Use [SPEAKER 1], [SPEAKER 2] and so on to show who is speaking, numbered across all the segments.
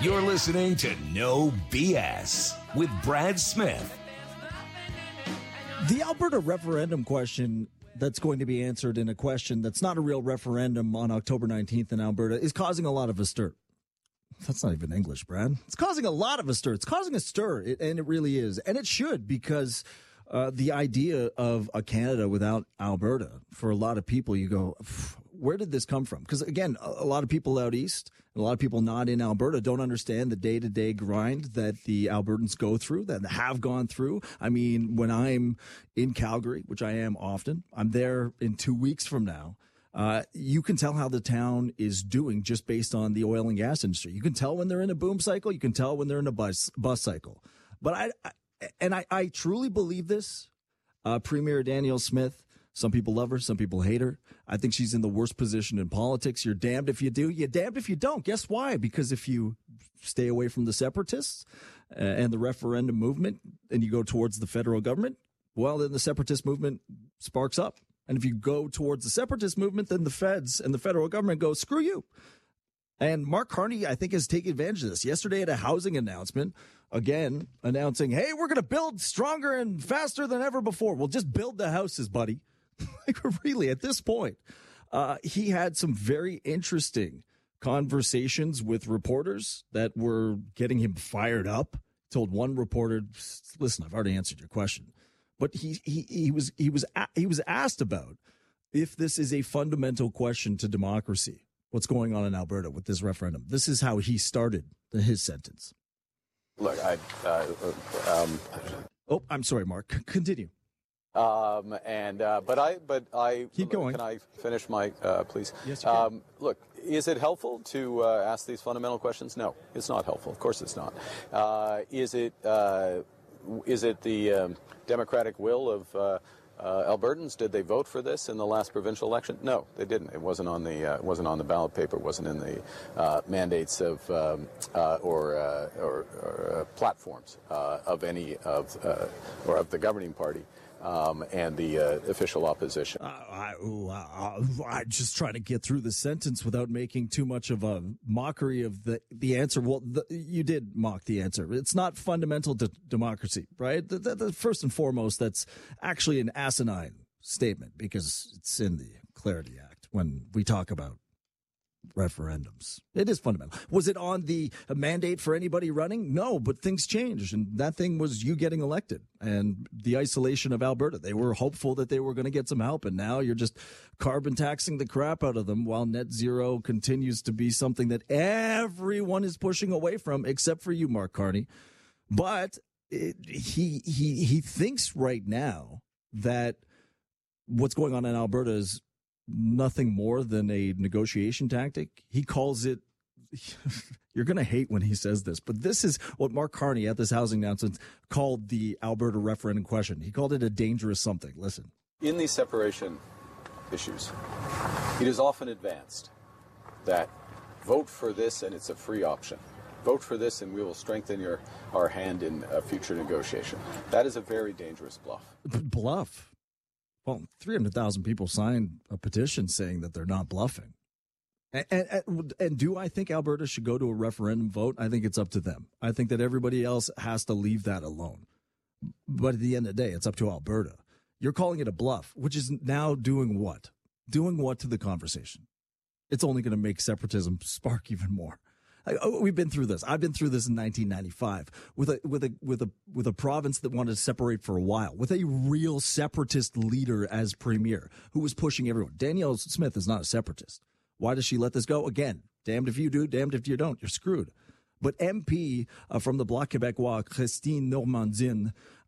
[SPEAKER 1] You're listening to No BS with Brad Smith.
[SPEAKER 2] The Alberta referendum question that's going to be answered in a question that's not a real referendum on October 19th in Alberta is causing a lot of a stir. That's not even English, Brad. It's causing a lot of a stir. It's causing a stir, and it really is. And it should, because the idea of a Canada without Alberta, for a lot of people, you go, where did this come from? Because, again, a lot of people out east, a lot of people not in Alberta don't understand the day-to-day grind that the Albertans go through, that have gone through. I mean, when I'm in Calgary, which I am often, I'm there in 2 weeks from now. You can tell how the town is doing just based on the oil and gas industry. You can tell when they're in a boom cycle. You can tell when they're in a bus cycle. But I truly believe this. Premier Danielle Smith, some people love her, some people hate her. I think she's in the worst position in politics. You're damned if you do, you're damned if you don't. Guess why? Because if you stay away from the separatists and the referendum movement and you go towards the federal government, well, then the separatist movement sparks up. And if you go towards the separatist movement, then the feds and the federal government go, screw you. And Mark Carney, I think, has taken advantage of this. Yesterday at a housing announcement, again, announcing, hey, we're going to build stronger and faster than ever before. Well, just build the houses, buddy. Like, really, at this point, he had some very interesting conversations with reporters that were getting him fired up. Told one reporter, listen, I've already answered your question. But he was asked about if this is a fundamental question to democracy. What's going on in Alberta with this referendum? This is how he started his sentence.
[SPEAKER 3] Look,
[SPEAKER 2] I'm sorry, Mark. Continue.
[SPEAKER 3] But I
[SPEAKER 2] keep going.
[SPEAKER 3] Can I finish my please?
[SPEAKER 2] Yes, you can.
[SPEAKER 3] Look, is it helpful to ask these fundamental questions? No, it's not helpful. Of course, it's not. Is it the democratic will of Albertans? Did they vote for this in the last provincial election? No, they didn't. It wasn't on the ballot paper. It wasn't in the mandates of or platforms of any of or of the governing party. And the official opposition.
[SPEAKER 2] I'm just trying to get through the sentence without making too much of a mockery of the answer. Well, you did mock the answer. It's not fundamental to democracy, right? First and foremost, that's actually an asinine statement because it's in the Clarity Act when we talk about referendums. It is fundamental. Was it on the mandate for anybody running? No, but things changed, and that thing was you getting elected and the isolation of Alberta. They were hopeful that they were going to get some help, and now you're just carbon taxing the crap out of them while net zero continues to be something that everyone is pushing away from, except for you, Mark Carney. But he thinks right now that what's going on in Alberta is nothing more than a negotiation tactic. He calls it, you're going to hate when he says this, but this is what Mark Carney at this housing announcement called the Alberta referendum question. He called it a dangerous something. Listen.
[SPEAKER 3] In these separation issues, it is often advanced that vote for this and it's a free option. Vote for this and we will strengthen our hand in a future negotiation. That is a very dangerous bluff.
[SPEAKER 2] Bluff? Well, 300,000 people signed a petition saying that they're not bluffing. And do I think Alberta should go to a referendum vote? I think it's up to them. I think that everybody else has to leave that alone. But at the end of the day, it's up to Alberta. You're calling it a bluff, which is now doing what? Doing what to the conversation? It's only going to make separatism spark even more. We've been through this. I've been through this in 1995 with a province that wanted to separate for a while, with a real separatist leader as premier who was pushing everyone. Danielle Smith is not a separatist. Why does she let this go? Again, damned if you do, damned if you don't. You're screwed. But MP from the Bloc Québécois, Christine Normandin,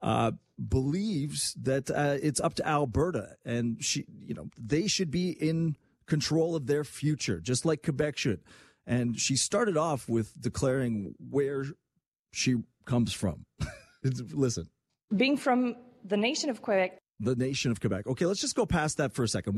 [SPEAKER 2] believes that it's up to Alberta, and they should be in control of their future, just like Quebec should. And she started off with declaring where she comes from. Listen.
[SPEAKER 4] Being from the nation of Quebec.
[SPEAKER 2] The nation of Quebec. Okay, let's just go past that for a second.